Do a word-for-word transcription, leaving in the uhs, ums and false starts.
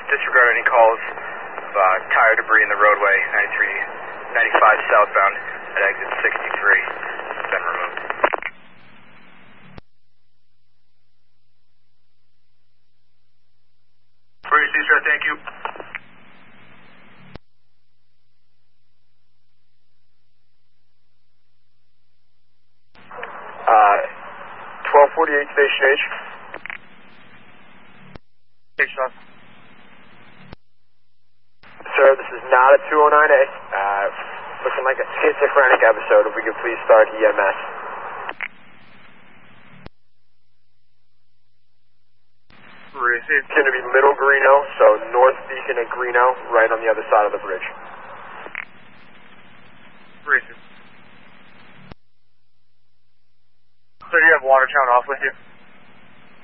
disregard any calls of uh, tire debris in the roadway, ninety-three ninety-five southbound at exit sixty-three. It's been removed. British Eastern, thank you. Uh, twelve forty-eight Station H. Station on. Sir, this is not a two oh nine A. Uh, looking like a schizophrenic episode. If we could please start E M S. Received. It's going to be Middle Greeno, so North Beacon and Greeno, right on the other side of the bridge. Received. So you have Watertown off with you?